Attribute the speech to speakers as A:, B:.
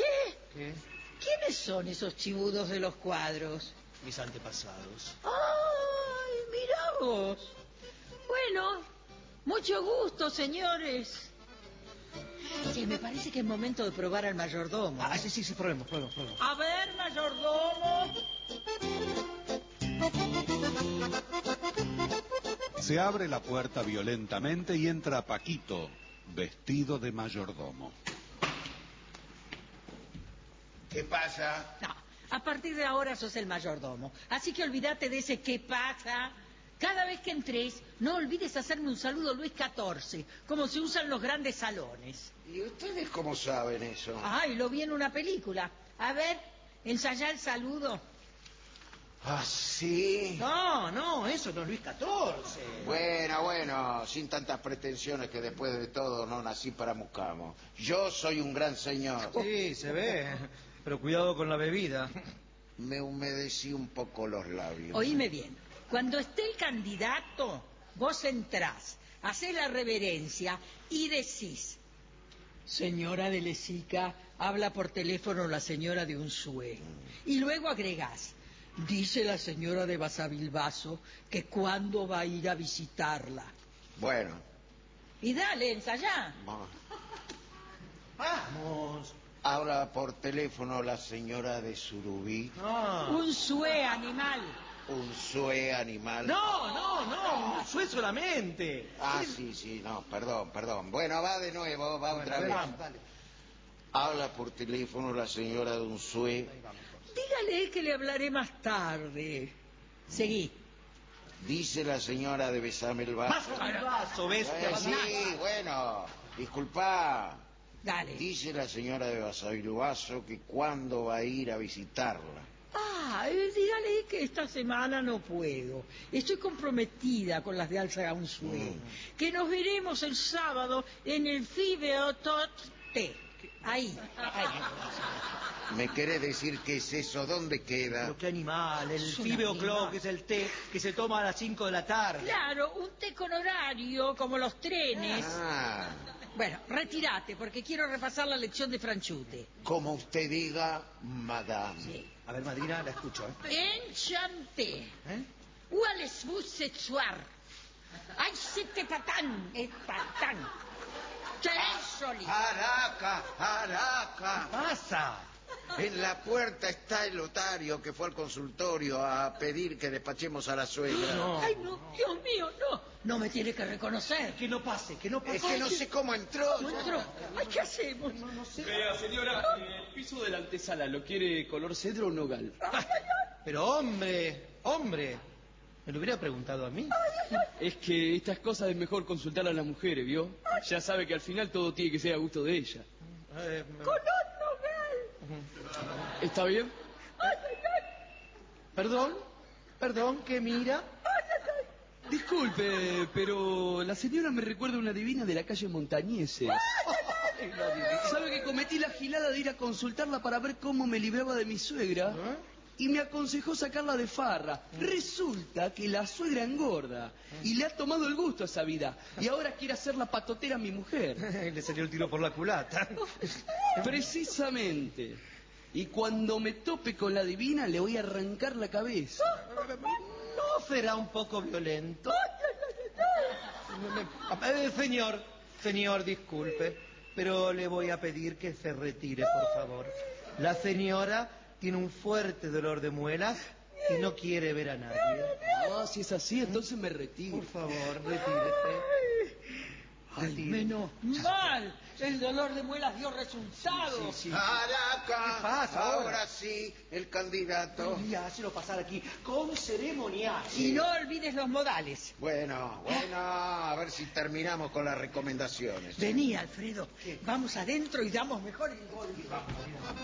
A: Che,
B: ¿Qué?
A: ¿quiénes son esos chibudos de los cuadros?
B: Mis antepasados.
A: ¡Ay, mirá vos! Bueno, mucho gusto, señores. Sí, me parece que es momento de probar al mayordomo.
B: Ah, sí, probemos.
A: A ver, mayordomo.
C: Se abre la puerta violentamente y entra Paquito, vestido de mayordomo.
D: ¿Qué pasa?
A: No, a partir de ahora sos el mayordomo. Así que olvídate de ese ¿qué pasa? Cada vez que entres, no olvides hacerme un saludo Luis XIV, como se usa en los grandes salones.
D: ¿Y ustedes cómo saben eso?
A: Ay, lo vi en una película. A ver, ensayá el saludo.
D: ¿Ah, sí?
B: No, eso no es Luis XIV.
D: Bueno, sin tantas pretensiones que después de todo no nací para Mucamo. Yo soy un gran señor.
B: Sí, se ve, pero cuidado con la bebida.
D: Me humedecí un poco los labios.
A: Oíme bien, cuando esté el candidato, vos entrás, hacés la reverencia y decís: señora de Lesica, habla por teléfono la señora de Unzué. Y luego agregás: dice la señora de Basavilbaso que cuándo va a ir a visitarla.
D: Bueno.
A: Y dale, ensayá.
B: Vamos.
D: Habla por teléfono la señora de Surubí.
A: Unzué, animal.
D: Unzué, animal.
B: No, Unzué solamente.
D: Ah, sí, no, perdón. Bueno, va de nuevo, va otra vez.
B: Dale.
D: Habla por teléfono la señora de Unzué.
A: Dígale que le hablaré más tarde. Seguí.
D: Dice la señora de Besame el vaso.
B: El vaso, bestia.
D: Sí, bueno, disculpa.
A: Dale.
D: Dice la señora de Basavilbaso que cuándo va a ir a visitarla.
A: Dígale que esta semana no puedo. Estoy comprometida con las de Alza Unzué. Que nos veremos el sábado en el Fibeotote. Ahí.
D: ¿Me querés decir qué es eso? ¿Dónde queda?
B: Pero qué animal, el
A: Es un
B: Fibe
A: animal.
B: O'Clock es el té que se toma a las 5 de la tarde.
A: Claro, un té con horario, como los trenes.
D: Ah,
A: Bueno, retírate, porque quiero repasar la lección de Franchute.
D: como usted diga, madame.
A: Sí.
B: A ver, madrina, la escucho,
A: Enchanté. Où allez-vous ce soir? Ay, c'était patán, es patán. Très joli.
D: Araca.
B: Pasa.
D: En la puerta está el notario que fue al consultorio a pedir que despachemos a la suegra.
B: No.
A: Ay, no, Dios mío, no. No me tiene que reconocer.
B: Que no pase.
D: Es que no sé cómo entró.
A: ¿No entró? Ay, ¿qué hacemos?
B: No sé.
E: Vea, señora, el piso de la antesala, ¿lo quiere color cedro o nogal?
B: Pero hombre, ¿me lo hubiera preguntado a mí?
E: Es que estas cosas es mejor consultar a las mujeres, ¿vio? Ya sabe que al final todo tiene que ser a gusto de ella.
A: Color nogal.
E: ¿Está bien?
B: Perdón, ¿qué mira?
E: Disculpe, pero la señora me recuerda a una divina de la calle Montañeses. ¿Sabe que cometí la gilada de ir a consultarla para ver cómo me libraba de mi suegra? Y me aconsejó sacarla de farra. Resulta que la suegra engorda y le ha tomado el gusto a esa vida. Y ahora quiere hacer la patotera a mi mujer.
B: Le salió el tiro por la culata.
E: Precisamente. Y cuando me tope con la divina le voy a arrancar la cabeza.
B: ¿No será un poco violento? Señor, disculpe, pero le voy a pedir que se retire, por favor. La señora tiene un fuerte dolor de muelas y no quiere ver a nadie.
E: Ah, si es así, entonces me retiro.
B: Por favor, retírese.
A: Ay, menos mal. El dolor de muelas dio resultado.
B: Sí.
D: Araca.
B: ¿Qué pasa
D: Ahora sí, el candidato.
B: Y hácelo pasar aquí con ceremonia.
A: Y no olvides los modales.
D: Bueno, a ver si terminamos con las recomendaciones.
A: Vení, Alfredo. Vamos adentro y damos mejor el golpe.